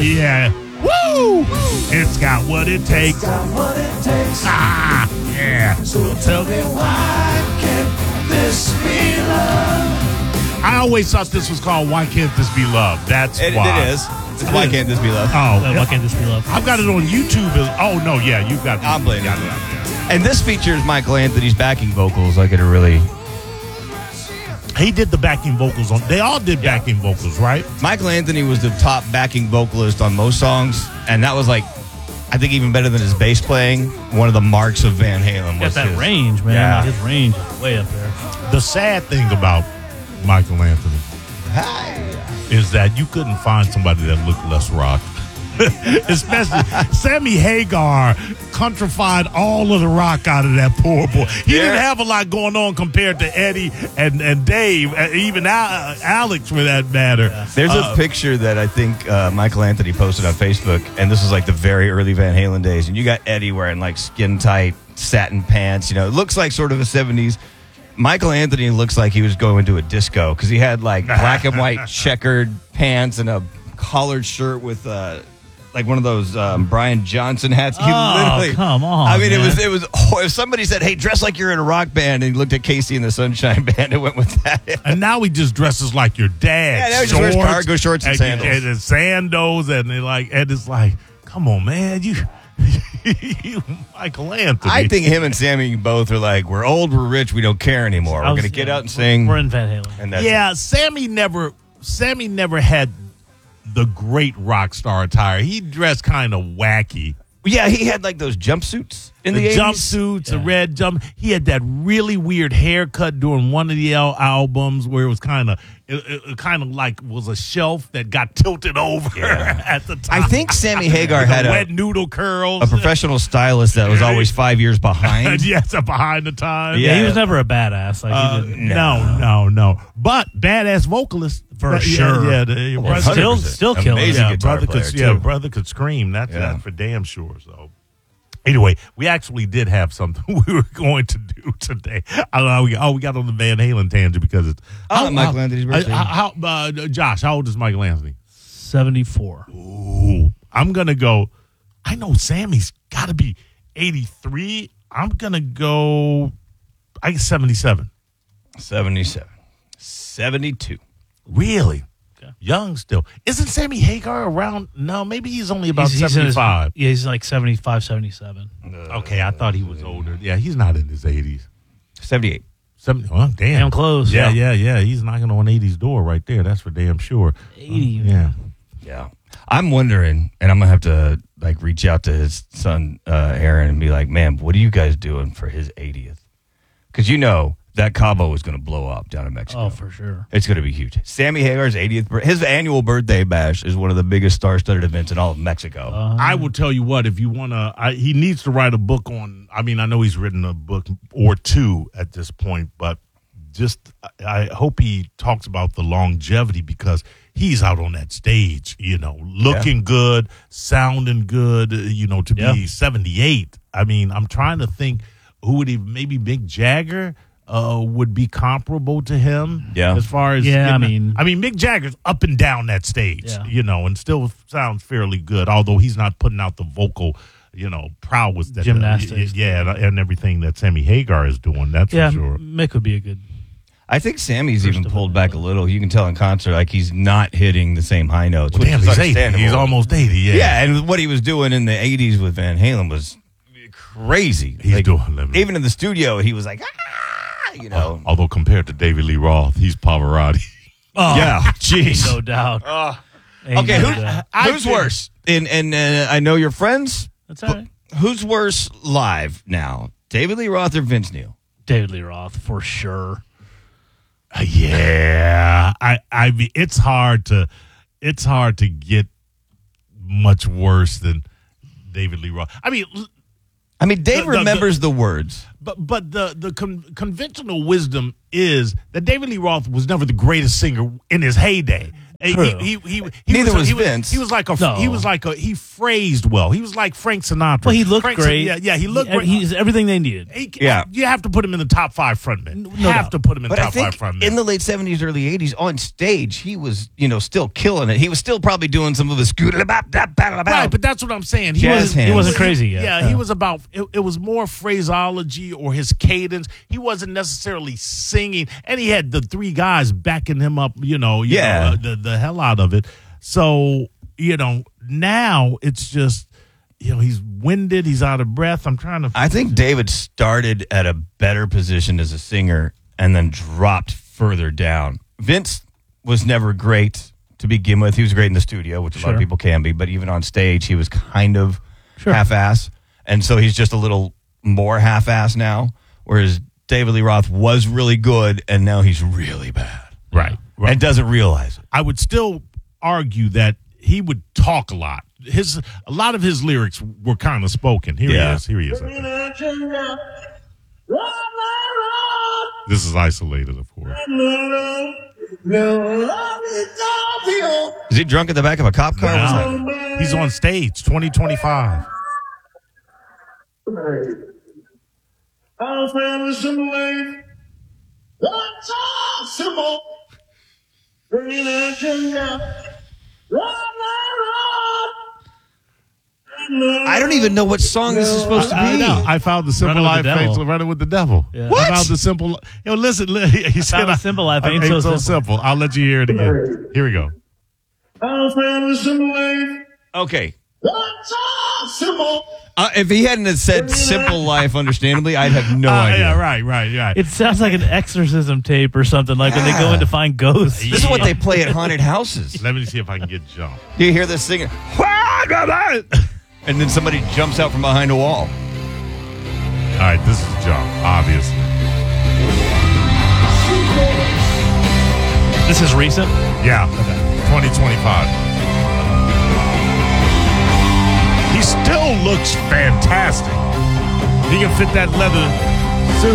yeah. Woo! It's got what it takes. Ah, yeah. So tell me why can't this be love? I always thought this was called Why Can't This Be Love? That's why. It is. Why can't this be love? Oh, Why can't this be love? I've got it on YouTube. Oh, no, yeah, you've got it. I'm playing Yeah, it. yeah. And this features Michael Anthony's backing vocals like in a really... He did the backing vocals on. They all did backing vocals, right? Michael Anthony was the top backing vocalist on most songs, and that was like, I think even better than his bass playing. One of the marks of Van Halen Got was that his range, man. Yeah. Like, his range is way up there. The sad thing about Michael Anthony is that you couldn't find somebody that looked less rock. Especially Sammy Hagar countrified all of the rock out of that poor boy. He didn't have a lot going on compared to Eddie and Dave, even Alex for that matter. There's a picture that I think Michael Anthony posted on Facebook, and this was like the very early Van Halen days, and you got Eddie wearing like skin-tight satin pants. You know, it looks like sort of a 70s. Michael Anthony looks like he was going to a disco because he had like black and white checkered pants and a collared shirt with like one of those Brian Johnson hats. He literally, come on! I mean, man. it was. If somebody said, "Hey, dress like you're in a rock band," and he looked at Casey and the Sunshine Band and went with that. And now he just dresses like your dad. Yeah, now he just wears cargo shorts and sandals. And sandals, and it's like, come on, man, you Michael Anthony. I think him and Sammy both are like, we're old, we're rich, we don't care anymore. We're going to get out and sing. We're in Van Halen. And that's yeah, Sammy never had the great rock star attire. He dressed kind of wacky. Yeah, he had like those jumpsuits in the 80s. Jumpsuits, a red jump. He had that really weird haircut during one of the albums where it was kind of like was a shelf that got tilted over at the time. I think Sammy Hagar With had wet noodle curls. a professional stylist that was always 5 years behind. Yes, behind the time. Yeah, he was never a badass. Like he didn't. No. But badass vocalist For sure. Yeah, Still killing. Amazing yeah, guitar player, too. brother could scream. That's for damn sure. So, anyway, we actually did have something we were going to do today. I don't know. We got on the Van Halen tangent because it's Michael Anthony's birthday. Josh, how old is Michael Anthony? 74. Ooh, I'm gonna go. I know Sammy's got to be 83. I'm gonna go. I guess 77. 77. 72. Really? Okay. Young still. Isn't Sammy Hagar around? No, maybe he's only about He's in his- 75. Yeah, he's like 75, 77. Okay, I thought he was older. Yeah, he's not in his 80s. 78. 70, well, damn. Damn close. Yeah. He's knocking on 80's door right there. That's for damn sure. 80. Yeah. Yeah. I'm wondering, and I'm going to have to like reach out to his son, Aaron, and be like, man, what are you guys doing for his 80th? Because you know that Cabo is going to blow up down in Mexico. Oh, for sure. It's going to be huge. Sammy Hagar's 80th, his annual birthday bash is one of the biggest star-studded events in all of Mexico. I will tell you what, if you want to, he needs to write a book on, I mean, I know he's written a book or two at this point, but I hope he talks about the longevity because he's out on that stage, looking good, sounding good, to be 78. I mean, I'm trying to think who would maybe Mick Jagger would be comparable to him. Yeah. As far as, Yeah, I mean, Mick Jagger's up and down that stage, and still sounds fairly good, although he's not putting out the vocal, prowess that Gymnastics. and everything that Sammy Hagar is doing. That's for sure. Mick would be a good. I think Sammy's First even of pulled all, back a little. You can tell in concert, like he's not hitting the same high notes. Well, which damn, is he's 80. understandable. He's almost 80. Yeah, and what he was doing in the 80s with Van Halen was crazy. He's doing it. Even in the studio, he was like, Although compared to David Lee Roth, he's Pavarotti. Oh, yeah, jeez. no doubt. Ain't Okay, no doubt. who's worse? And I know you're friends. That's all right. Who's worse live now, David Lee Roth or Vince Neil? David Lee Roth, for sure. Yeah, I mean, it's hard to get much worse than David Lee Roth. I mean, Dave remembers the words. But the conventional wisdom is that David Lee Roth was never the greatest singer in his heyday. True. Neither was Vince. He was like No. he phrased well. He was like Frank Sinatra. Well, he looked Frank great. Yeah, he looked great. He's everything they needed. Yeah. You have to put him in the top 5 frontmen. No have doubt. to put him in But I top 5 think frontmen. in the late 70s, early 80s, on stage, he was, still killing it. He was still probably doing some of his Right, but that's what I'm saying. Jazz hands. He wasn't crazy yet. Yeah, he was about. It was more phraseology or his cadence. He wasn't necessarily singing, and he had the 3 guys backing him up. Yeah. The hell out of it. So now it's just he's winded, he's out of breath. I'm trying to. I think David started at a better position as a singer and then dropped further down. Vince was never great to begin with. He was great in the studio, which a lot of Sure. people can be, but even on stage, he was kind of Sure. half-ass. And so he's just a little more half-ass now, whereas David Lee Roth was really good, and now he's really bad. Right. And doesn't realize it. I would still argue that he would talk a lot. A lot of his lyrics were kind of spoken. Here Yeah. he is. This is isolated, of course. Is he drunk at the back of a cop car? What's that? Now, he's on stage, 2025. I don't even know what song this is supposed to be. I know. I found the simple Running with life the devil. ain't so running with the devil. Yeah. I What? found the simple. Listen. He said the simple life ain't so simple. I'll let you hear it again. Here we go. Okay. If he hadn't have said simple life, understandably, I'd have no idea. Yeah, right. It sounds like an exorcism tape or something, like when they go in to find ghosts. This is what they play at haunted houses. Let me see if I can get jumped. You hear this singing, and then somebody jumps out from behind a wall. All right, this is jump, obviously. This is recent. Yeah, 2025. He still looks fantastic. He can fit that leather